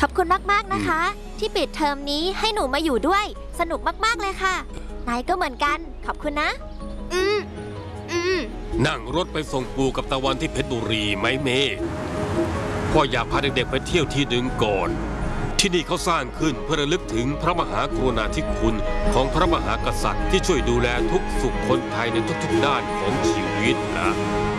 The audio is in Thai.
ขอบคุณมากๆนะคะ ที่ปิดเทอมนี้ให้หนูมาอยู่ด้วยสนุกมากๆเลยค่ะนายก็เหมือนกันขอบคุณนะนั่งรถไปส่งปู่กับตะวันที่เพชรบุรีไหมเมย์พ่ออยากพาเด็กๆไปเที่ยวที่หนึ่งก่อนที่นี่เขาสร้างขึ้นเพื่อระลึกถึงพระมหากรุณาธิคุณของพระมหากษัตริย์ที่ช่วยดูแลทุกสุขคนไทยในทุกๆด้านของชีวิตนะ